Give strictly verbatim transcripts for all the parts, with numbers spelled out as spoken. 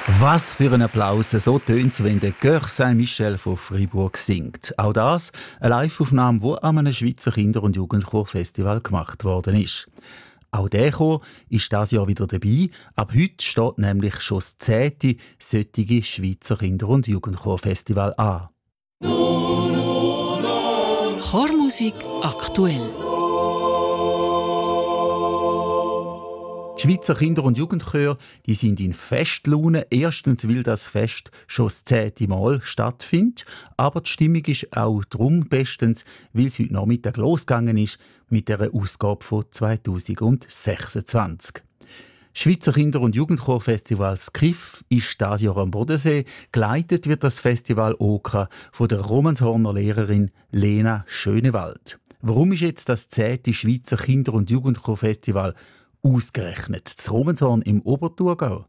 Was für ein Applaus, so tönt es, wenn der Coeur Saint-Michel von Fribourg singt. Auch das eine Live-Aufnahme, die an einem Schweizer Kinder- und Jugendchorfestival gemacht worden ist. Auch der Chor ist dieses Jahr wieder dabei. Ab heute steht nämlich schon das zehnte solche Schweizer Kinder- und Jugendchorfestival an. Chormusik aktuell. Die Schweizer Kinder- und Jugendchöre die sind in Festlaune. Erstens, weil das Fest schon das zehnte Mal stattfindet. Aber die Stimmung ist auch darum bestens, weil es heute Nachmittag losgegangen ist mit der Ausgabe von zweitausendsechsundzwanzig. Schweizer Kinder- und Jugendchorfestival Skiff ist dieses Jahr am Bodensee. Geleitet wird das Festival Okra von der Romanshorner Lehrerin Lena Schönewald. Warum ist jetzt das zehnte Schweizer Kinder- und Jugendchorfestival ausgerechnet das Romanshorn im Oberthurgau?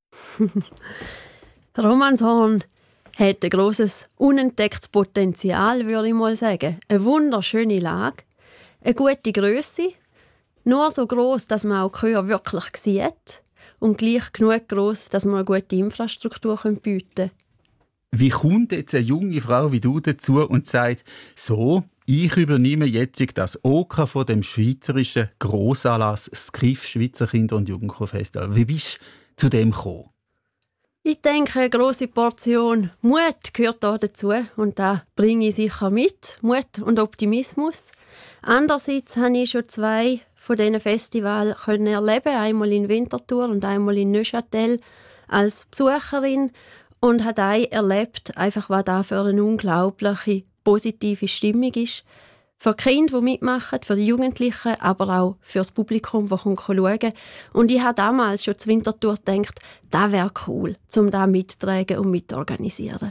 Romanshorn hat ein grosses, unentdecktes Potenzial, würde ich mal sagen. Eine wunderschöne Lage, eine gute Grösse, nur so gross, dass man auch die Chöre wirklich sieht und gleich genug gross, dass man eine gute Infrastruktur bieten kann. Wie kommt jetzt eine junge Frau wie du dazu und sagt, so, ich übernehme jetzt das Okra von dem schweizerischen Grossanlass Skiff Schweizer Kinder- und Jugendchorfestival. Wie bist du zu dem gekommen? Ich denke, eine grosse Portion Mut gehört da dazu und da bringe ich sicher mit. Mut und Optimismus. Andererseits habe ich schon zwei von diesen Festivals erleben, einmal in Winterthur und einmal in Neuchâtel als Besucherin und habe auch erlebt, einfach, was da für eine unglaubliche positive Stimmung ist. Für die Kinder, die mitmachen, für die Jugendlichen, aber auch für das Publikum, das schauen kann. Und ich habe damals schon zur Winterthur gedacht, das wäre cool, um das mitzutragen und mitorganisieren.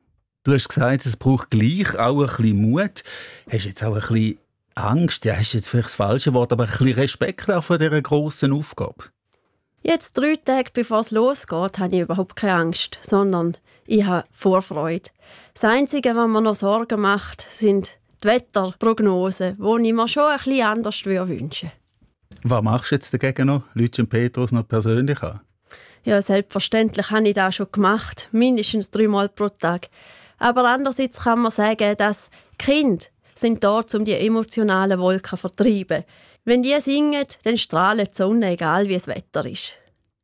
Du hast gesagt, es braucht gleich auch ein bisschen Mut. Hast du jetzt auch ein bisschen Angst? Ja, hast jetzt vielleicht das falsche Wort, aber ein bisschen Respekt auch vor dieser grossen Aufgabe? Jetzt, drei Tage bevor es losgeht, habe ich überhaupt keine Angst, sondern ich habe Vorfreude. Das Einzige, was mir noch Sorgen macht, sind die Wetterprognosen, die ich mir schon ein bisschen anders wünschen würde. Was machst du jetzt dagegen noch? Lütst du Petrus noch persönlich an? Ja, selbstverständlich habe ich das schon gemacht, mindestens dreimal pro Tag. Aber andererseits kann man sagen, dass die Kinder sind dort, um die emotionalen Wolken zu vertreiben. Wenn die singen, dann strahlt die Sonne, egal wie das Wetter ist.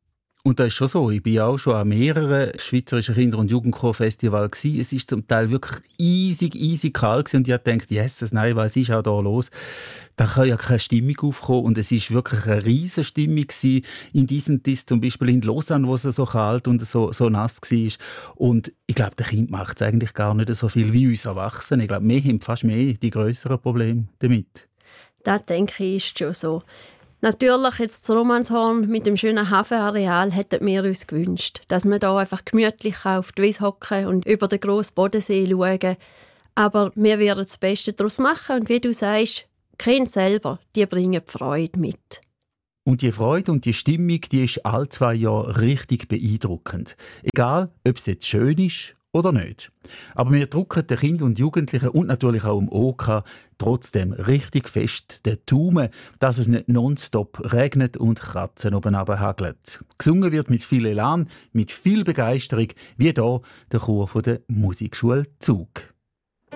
Und das ist schon so. Ich war auch schon an mehreren schweizerischen Kinder- und Jugendchorfestivals. Es war zum Teil wirklich eisig, eisig kalt. Und ich habe gedacht, Jesus, nein, was ist auch da los? Da kann ja keine Stimmung aufkommen. Und es war wirklich eine riesige Stimmung in diesem Test, zum Beispiel in Lausanne, wo es so kalt und so, so nass war. Und ich glaube, der Kind macht es eigentlich gar nicht so viel wie uns Erwachsene. Ich glaube, wir haben fast mehr die grösseren Probleme damit. Das, denke ich, ist schon so. Natürlich, jetzt das Romanshorn mit dem schönen Hafenareal hätten wir uns gewünscht, dass wir da einfach gemütlich auf die Wiese hocken und über den grossen Bodensee schauen. Aber wir werden das Beste daraus machen und wie du sagst, die Kinder selber, die bringen die Freude mit. Und die Freude und die Stimmung, die ist alle zwei Jahre richtig beeindruckend. Egal, ob es jetzt schön ist oder nicht. Aber wir drücken den Kindern und Jugendlichen und natürlich auch im Okra trotzdem richtig fest den Daumen, dass es nicht nonstop regnet und Kratzen oben runterhagelt. Gesungen wird mit viel Elan, mit viel Begeisterung, wie hier der Chor von der Musikschule Zug.